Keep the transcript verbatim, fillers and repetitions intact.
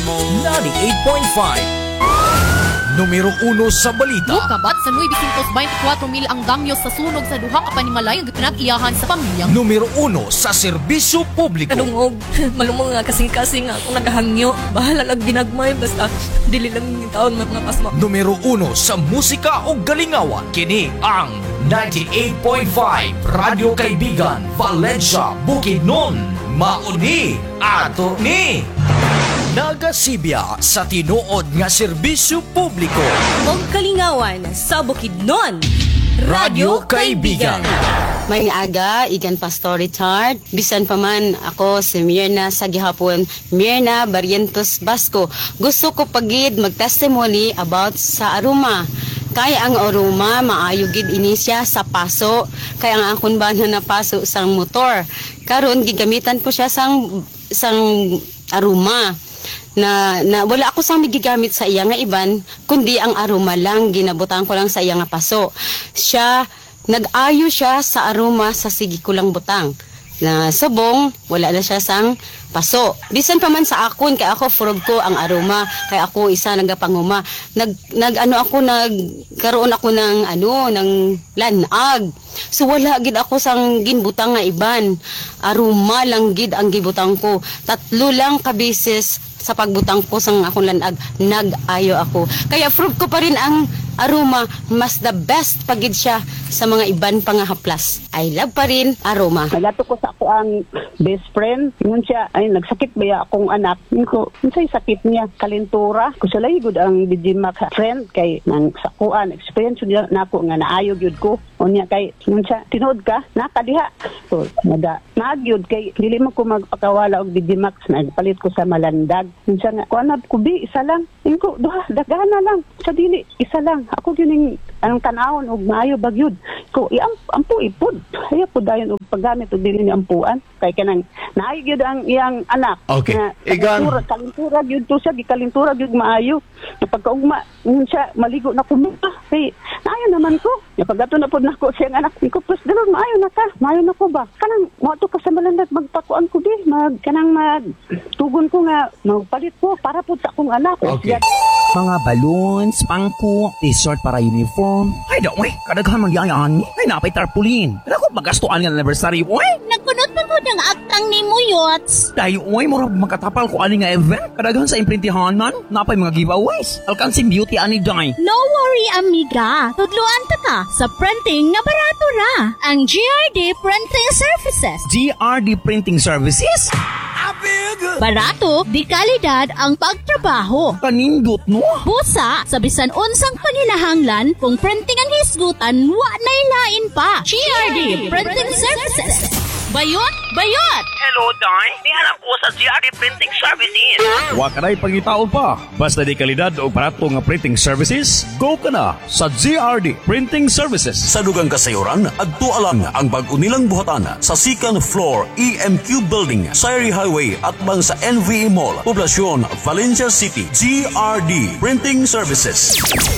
ninety-eight point five. Numero uno sa balita. Kabat sa nueve twenty-four mil ang danyos sa sunog sa duha ka panimalay nga pinag-iyahan sa pamilya. Numero uno sa serbisyo publiko. Kanungog, malumong nga kasing-kasing nga akong nagahangyo. Bahala lang ginagmay, basta dili lang yung taon mga pasma. Numero uno sa musika o galingawan. Kini ang ninety-eight point five Radyo Kaibigan, Valencia, Bukidnon. Mauni ato ni nagasibya sa tinuod nga serbisyo publiko. Og kalingawan sa Bukidnon. Radyo Kaibigan. May aga, igan Pastor Richard. Bisan pa man ako si Mirna sa gihapon, Mirna Barrientos Basco. Gusto ko pagid mag-testimony about sa aroma. Kaya ang aroma, maayo gid ini siya sa paso. Kaya ang akong ba na napaso sang motor. Karon gigamitan ko siya sang, sang aroma. Na, na wala ako sang gigamit sa iya nga iban, kundi ang aroma lang, ginabutan ko lang sa iya nga paso. Siya, nag-ayo siya sa aroma sa sige ko lang butang. Na sabong, wala na siya sang paso. Bisan pa man sa akon, kaya ako frog ko ang aroma, kaya ako isa nagapanguma. Nag, nag ano ako, nagkaroon ako ng ano, ng lanag. So wala gid ako sang ginbutang nga iban. Aroma lang gid ang gibutang ko. Tatlo lang ka beses sa pagbutang ko sang akong lanag, nag-ayo ako. Kaya frog ko pa rin ang aroma, mas the best pagid siya sa mga iban pa nga haplas. I love pa rin aroma. Nagato ko sa ako ang best friend. Ngun siya, ay nagsakit ba ya akong anak. Ngun ko, unsay sakit niya? Kalintura. Kusalay gud ang Digimac friend kay nang sakuan. Experience niya na ako nga naayo gyud ko. O niya kay, ngun siya, tinood ka? Nakadiha. So, naga, naagyod kay, dili mo ko magpakawala og Digimax. Nagpalit ko sa malandag. Ngun siya nga, kuanab ko bi, isa lang. Ngun ko, duha, dagana lang. Sa dili, isa lang. Ako yun ang tanawon og maayo bagyod ko iam ampu ipod ay po dayon og paggamit og dili ni ampuan kay kanang naay gyud ang iyang anak. Okay. Na, Igan kalintura, kalintura gyud to siya gikalintura gyud maayo pagkaugma ngun siya maligo na kumuha kay naayo naman ko pagato na pod nako siyang anak ko plus dalon maayo na ka maayo na ko ba kanang mo to ka sa malandag magpakuan ko di mag kanang mag tugon ko nga magpalit ko para pud sa akong anak. Okay. Mga balloons, pangko, t-shirt para uniform. Ay, daw, eh, kadaghan magyayaan. Ay, napay tarpaulin. Kaya ko magastuan ng anniversary, oy. Nagkunot pa ko ng aktang ni Muyots. Dahil, oy, mura makatapal ko ani nga event. Kadaghan sa imprintihan man. Napay mga giveaways. Alkansing beauty ani day. No worry, amiga. Tudluan ta ka sa printing nga barato ra. Ang G R D Printing Services. G R D Printing Services? Barato, di kalidad ang pagtrabaho. Kanindot, no? Busa, sa bisan unsang panginahanglan, kung printing ang hisgutan, wa na ilain pa. G R D Printing Services. Bayot, bayot! Hello, Day. Nihanap ko sa G R D Printing Services. wa ka na'y pangitaon pa. Basta di kalidad o barato nga printing services, go ka na sa G R D Printing Services. Sa dugang kasayuran, adto alang ang bag-o nilang buhatan sa second floor E M Q Building, Sayri Highway at bang sa N V A Mall, Poblacion, Valencia City. G R D Printing Services.